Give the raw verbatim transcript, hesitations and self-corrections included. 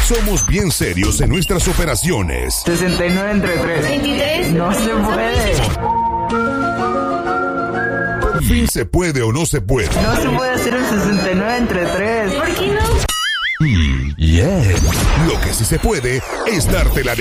Somos bien serios en nuestras operaciones. sesenta y nueve entre tres. veintitrés. No se puede. Por fin se puede o no se puede. No se puede hacer un sesenta y nueve entre tres. ¿Por qué no? Mm, yeah. Lo que sí se puede es darte la de